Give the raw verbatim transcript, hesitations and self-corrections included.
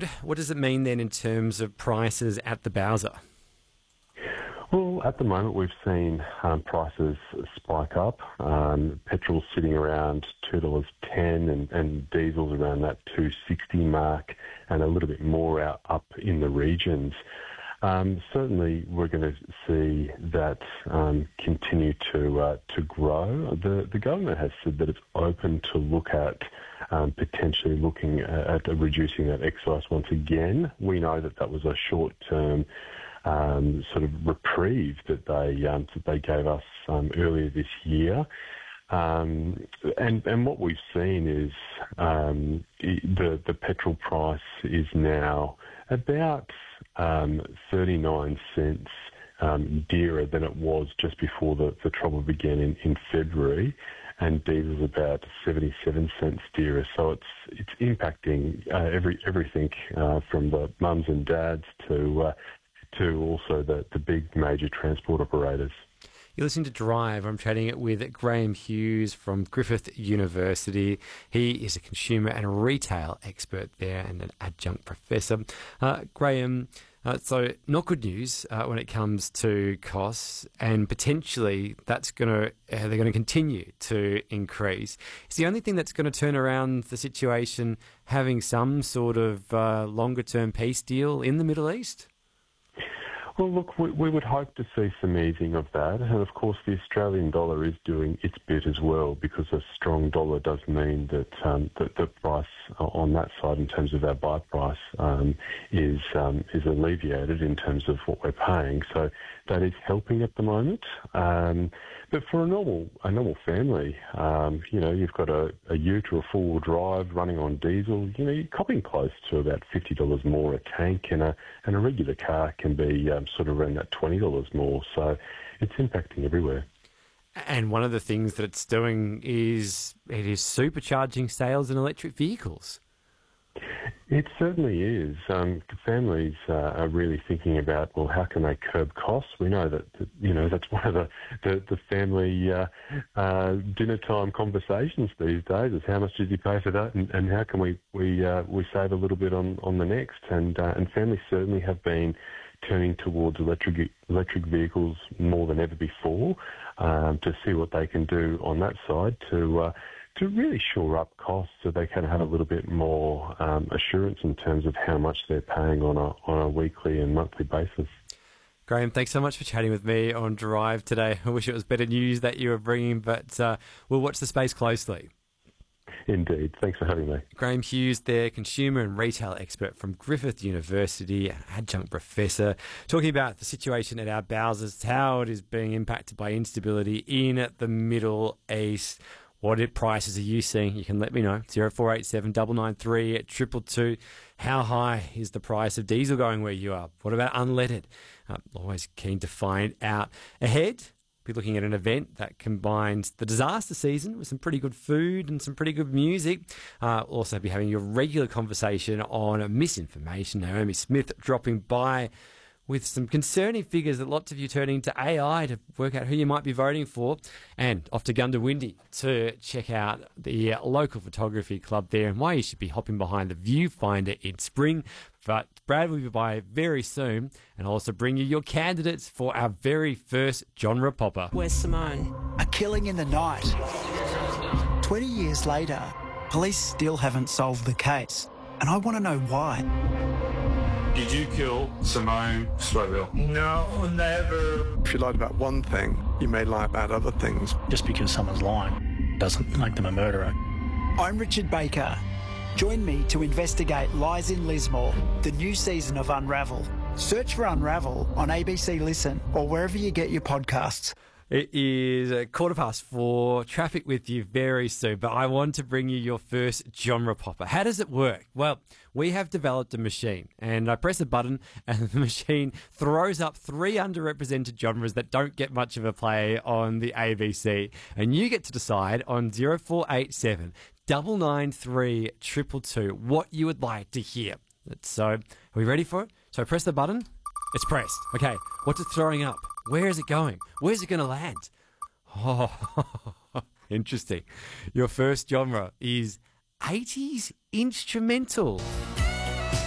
But what does it mean then in terms of prices at the Bowser? Well, at the moment we've seen um, prices spike up. Um, petrol's sitting around two dollars ten and, and diesel's around that two dollars sixty mark and a little bit more out up in the regions. Um, certainly we're going to see that um, continue to uh, to grow. The, the government has said that it's open to look at um, potentially looking at, at reducing that excise once again. We know that that was a short-term Um, sort of reprieve that they um, that they gave us um, earlier this year, um, and and what we've seen is um, the the petrol price is now about um, thirty-nine cents um, dearer than it was just before the, the trouble began in, in February, and diesel's about seventy-seven cents dearer. So it's it's impacting uh, every everything uh, from the mums and dads to uh, to also the, the big major transport operators. You're listening to Drive. I'm chatting it with Graham Hughes from Griffith University. He is a consumer and retail expert there and an adjunct professor. Uh, Graham, uh, so not good news uh, when it comes to costs, and potentially that's going to uh, they're going to continue to increase. Is the only thing that's going to turn around the situation having some sort of uh, longer term peace deal in the Middle East? Well, look, we, we would hope to see some easing of that. And, of course, the Australian dollar is doing its bit as well, because a strong dollar does mean that, um, that the price on that side, in terms of our buy price, um, is um, is alleviated in terms of what we're paying. So that is helping at the moment. Um, but for a normal a normal family, um, you know, you've got a, a ute or a four-wheel drive running on diesel, you know, you're copping close to about fifty dollars more a tank, and a, and a regular car can be um, sort of around that twenty dollars more. So it's impacting everywhere. And one of the things that it's doing is it is supercharging sales in electric vehicles. It certainly is. Um, families uh, are really thinking about, well, how can they curb costs? We know that, that you know, that's one of the, the, the family uh, uh, dinner time conversations these days, is how much did you pay for that, and, and how can we we uh, we save a little bit on, on the next? And uh, and families certainly have been turning towards electric electric vehicles more than ever before, um, to see what they can do on that side to uh, to really shore up costs, so they can have a little bit more um, assurance in terms of how much they're paying on a on a weekly and monthly basis. Graham, thanks so much for chatting with me on Drive today. I wish it was better news that you were bringing, but uh, we'll watch the space closely. Indeed. Thanks for having me. Graham Hughes there, consumer and retail expert from Griffith University, an adjunct professor, talking about the situation at our Bowsers, how it is being impacted by instability in the Middle East. What prices are you seeing? You can let me know. zero four eight seven nine nine three two two two. How high is the price of diesel going where you are? What about unleaded? Uh, always keen to find out. Ahead, be looking at an event that combines the disaster season with some pretty good food and some pretty good music. Uh, we'll also be having your regular conversation on misinformation. Naomi Smith dropping by with some concerning figures that lots of you turning to A I to work out who you might be voting for. And off to Goondiwindi to check out the local photography club there and why you should be hopping behind the viewfinder in spring. But Brad will be by very soon, and I'll also bring you your candidates for our very first genre popper. Where's Simone? A killing in the night. twenty years later, police still haven't solved the case, and I want to know why. Did you kill Simone Scoville? No, never. If you lied about one thing, you may lie about other things. Just because someone's lying doesn't make them a murderer. I'm Richard Baker. Join me to investigate Lies in Lismore, the new season of Unravel. Search for Unravel on A B C Listen or wherever you get your podcasts. It is a quarter past four. Traffic with you very soon, but I want to bring you your first genre popper. How does it work? Well, we have developed a machine, and I press a button, and the machine throws up three underrepresented genres that don't get much of a play on the A B C, and you get to decide on zero four eight seven nine nine three two two two what you would like to hear. So, are we ready for it? So I press the button. It's pressed. Okay, what's it throwing up? Where is it going? Where's it going to land? Oh, interesting. Your first genre is eighties instrumental.